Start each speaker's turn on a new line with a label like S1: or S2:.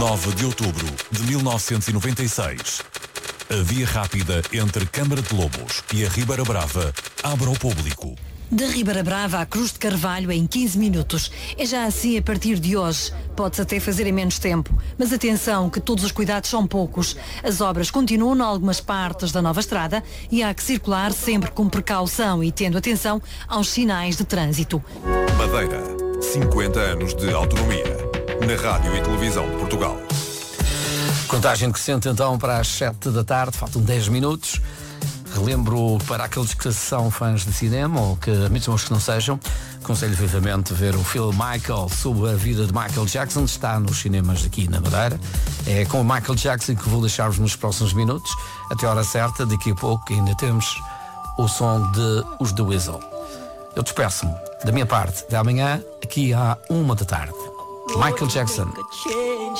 S1: 9 de outubro de 1996. A via rápida entre Câmara de Lobos e a Ribeira Brava abre ao público.
S2: Da Ribeira Brava à Cruz de Carvalho em 15 minutos. É já assim a partir de hoje. Pode-se até fazer em menos tempo. Mas atenção, que todos os cuidados são poucos. As obras continuam em algumas partes da nova estrada e há que circular sempre com precaução e tendo atenção aos sinais de trânsito.
S1: Madeira, 50 anos de autonomia. Na Rádio e Televisão de Portugal.
S3: Contagem decrescente então para as 7 da tarde, faltam 10 minutos. Relembro para aqueles que são fãs de cinema, ou que mesmo os que não sejam, aconselho vivamente ver o filme Michael, sobre a vida de Michael Jackson, está nos cinemas aqui na Madeira. É com o Michael Jackson que vou deixar-vos nos próximos minutos, até a hora certa, daqui a pouco ainda temos o som de os The Weasel. Eu despeço-me, da minha parte, até amanhã, aqui à 1 da tarde. Michael Jackson.